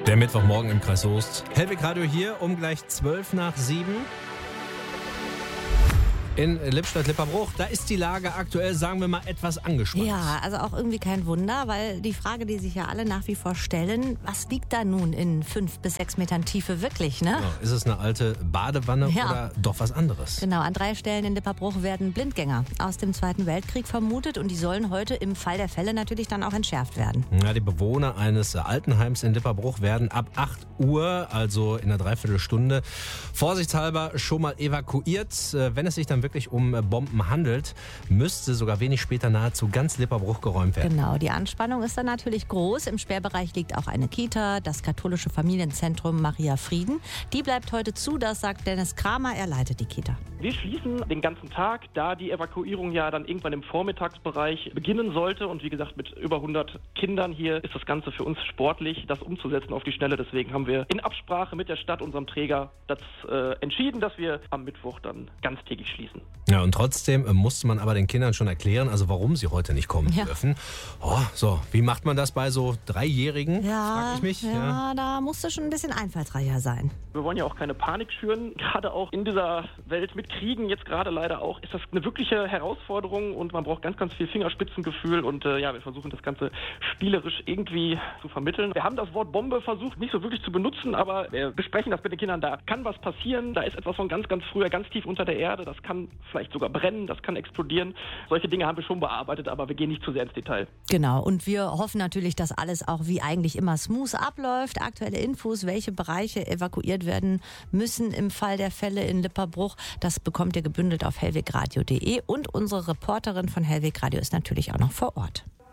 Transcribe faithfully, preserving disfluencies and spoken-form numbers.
Der Mittwochmorgen im Kreis Soest. Hellwig Radio hier um gleich zwölf nach sieben. In Lippstadt-Lipperbruch, da ist die Lage aktuell, sagen wir mal, etwas angespannt. Ja, also auch irgendwie kein Wunder, weil die Frage, die sich ja alle nach wie vor stellen, was liegt da nun in fünf bis sechs Metern Tiefe wirklich, ne? Genau. Ist es eine alte Badewanne Ja. oder doch was anderes? Genau, an drei Stellen in Lipperbruch werden Blindgänger aus dem Zweiten Weltkrieg vermutet und die sollen heute im Fall der Fälle natürlich dann auch entschärft werden. Ja, die Bewohner eines Altenheims in Lipperbruch werden ab acht Uhr, also in einer Dreiviertelstunde, vorsichtshalber schon mal evakuiert. Wenn es sich dann wirklich um Bomben handelt, müsste sogar wenig später nahezu ganz Lipperbruch geräumt werden. Genau, die Anspannung ist dann natürlich groß. Im Sperrbereich liegt auch eine Kita, das katholische Familienzentrum Maria Frieden. Die bleibt heute zu, das sagt Dennis Kramer, er leitet die Kita. Wir schließen den ganzen Tag, da die Evakuierung ja dann irgendwann im Vormittagsbereich beginnen sollte. Und wie gesagt, mit über hundert Kindern hier ist das Ganze für uns sportlich, das umzusetzen auf die Schnelle. Deswegen haben wir in Absprache mit der Stadt, unserem Träger, das äh, entschieden, dass wir am Mittwoch dann ganztägig schließen. Ja, und trotzdem äh, musste man aber den Kindern schon erklären, also warum sie heute nicht kommen Ja. dürfen. Oh, so, wie macht man das bei so Dreijährigen, Ja, frag ich mich. ja, da musste schon ein bisschen einfallsreicher sein. Wir wollen ja auch keine Panik schüren. Gerade auch in dieser Welt mit Kriegen, jetzt gerade leider auch, ist das eine wirkliche Herausforderung und man braucht ganz, ganz viel Fingerspitzengefühl und äh, ja, wir versuchen das Ganze spielerisch irgendwie zu vermitteln. Wir haben das Wort Bombe versucht, nicht so wirklich zu benutzen, aber wir besprechen das mit den Kindern. Da kann was passieren, da ist etwas von ganz, ganz früher, ganz tief unter der Erde. Das kann vielleicht sogar brennen, das kann explodieren. Solche Dinge haben wir schon bearbeitet, aber wir gehen nicht zu sehr ins Detail. Genau, und wir hoffen natürlich, dass alles auch wie eigentlich immer smooth abläuft. Aktuelle Infos, welche Bereiche evakuiert werden müssen im Fall der Fälle in Lipperbruch, das bekommt ihr gebündelt auf hellwegradio punkt de und unsere Reporterin von Hellwig Radio ist natürlich auch noch vor Ort.